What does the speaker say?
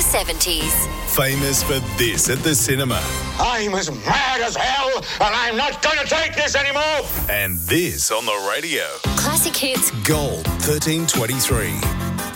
70s. Famous for this at the cinema. I'm as mad as hell, and I'm not going to take this anymore. And this on the radio. Classic hits. Gold 1323.